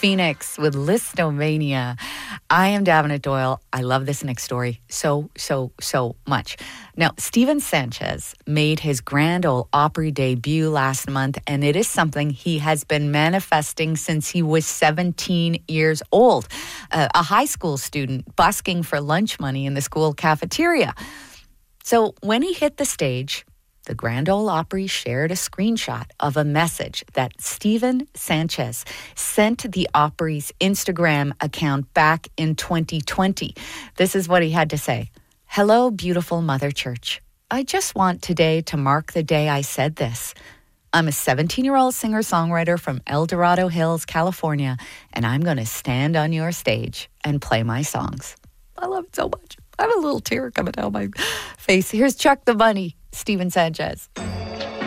Phoenix with Listomania. I am Davenant Doyle. I love this next story so much. Now, Steven Sanchez made his Grand Ole Opry debut last month, and it is something he has been manifesting since he was 17 years old. A high school student busking for lunch money in the school cafeteria. So when he hit the stage, the Grand Ole Opry shared a screenshot of a message that Steven Sanchez sent the Opry's Instagram account back in 2020. This is what he had to say. Hello, beautiful Mother Church. I just want today to mark the day I said this. I'm a 17-year-old singer-songwriter from El Dorado Hills, California, and I'm going to stand on your stage and play my songs. I love it so much. I have a little tear coming down my face. Here's Chuck the Bunny, Steven Sanchez.